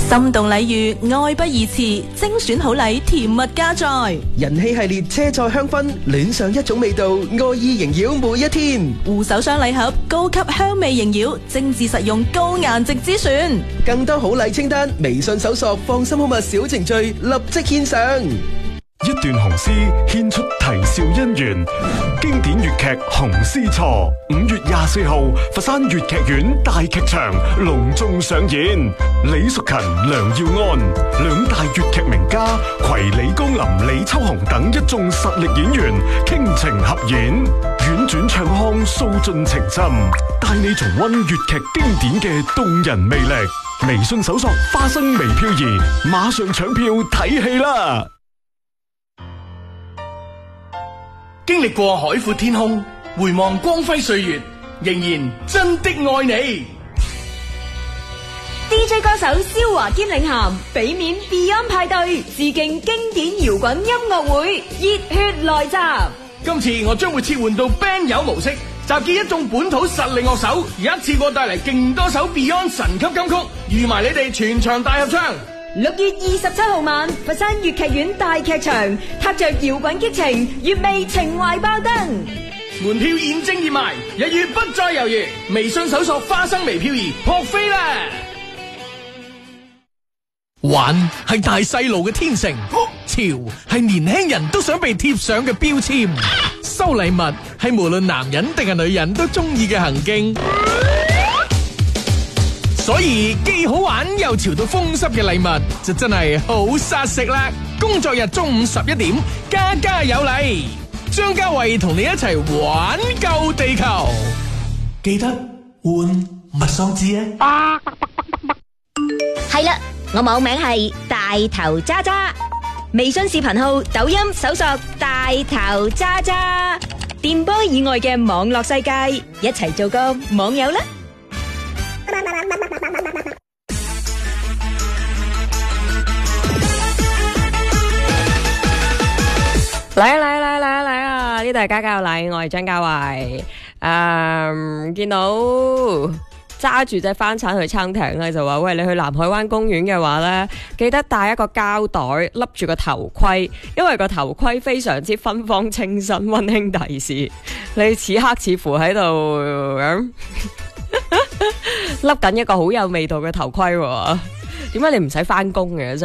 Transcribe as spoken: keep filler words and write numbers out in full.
心動禮遇，愛不宜遲，精選好禮，甜蜜加載。 人氣系列車載香薰，戀上一種味道，愛意縈繞每一天。 護手霜禮盒，高級香味縈繞，精緻實用，高顏值之選。 更多好禮清單，微信搜索放心好物小程序，立即獻上。 一段紅絲獻出啼笑姻緣，經典粵劇《紅絲錯》五月廿四號佛山粵劇院大劇場隆重上演，李淑勤、梁耀安兩大粵劇名家攜李江林、李秋紅等一眾實力演員傾情合演，婉轉唱腔訴盡情深，帶你重溫粵劇經典嘅動人魅力。微信搜索花生微漂兒，馬上搶票睇戲啦！ 經歷過海闊天空，回望光輝歲月，仍然真的愛你。 D J 歌手蕭華兼領銜，俾面 Beyond 派對，致敬經典搖滾音樂會，熱血來襲。 今次我將會切換到 band 友模式，集結一眾本土實力樂手，一次過帶嚟勁多首 Beyond 神級金曲，預埋你哋全場大合唱。 六月二十七號晚，佛山粵劇院大劇場，踏着搖滾激情，粵味情懷爆燈。 門票現正熱賣，一於不再猶豫，微信搜索花生微漂兒撲飛啦！ 玩係大細路嘅天性，潮係年輕人都想被貼上嘅標籤，收禮物係無論男人定係女人都中意嘅行徑。所以既好玩又潮到風濕嘅禮物就真係好殺食啦！工作日中午十一點，家家有禮，張家慧同你一齊玩救地球，記得換物喪志啊！ 係啦，我網名係大頭渣渣，微信視頻號、抖音搜索大頭渣渣，電波以外嘅網絡世界，一齊做個網友啦！ 嚟啊嚟啊嚟啊嚟啊嚟啊！呢度係家家有禮，我係張家慧。誒，見到揸住隻帆鏟去撐艇咧，就話喂，你去南海灣公園嘅話咧，記得帶一個膠袋，笠住個頭盔，因為個頭盔非常之芬芳清新、溫馨提示。你此刻似乎喺度咁笠緊一個好有味道嘅頭盔喎，點解你唔使翻工嘅？